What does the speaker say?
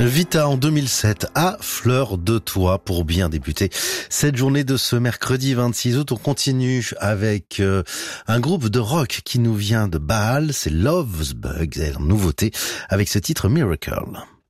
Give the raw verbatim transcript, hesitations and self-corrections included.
Vita en deux mille sept à Fleur de Toit pour bien débuter cette journée de ce mercredi vingt-six août. On continue avec euh, un groupe de rock qui nous vient de Bâle, c'est Love's Bugs, et en nouveauté avec ce titre Miracle.